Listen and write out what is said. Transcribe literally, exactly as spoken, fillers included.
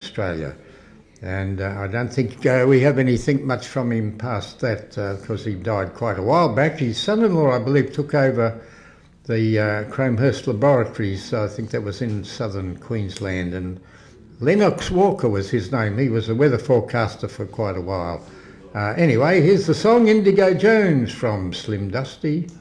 Australia. And uh, I don't think uh, we have anything much from him past that, because uh, he died quite a while back. His son-in-law, I believe, took over the uh, Cromehurst Laboratories. I think that was in southern Queensland. And Lennox Walker was his name. He was a weather forecaster for quite a while. Uh, anyway, here's the song Indigo Jones from Slim Dusty.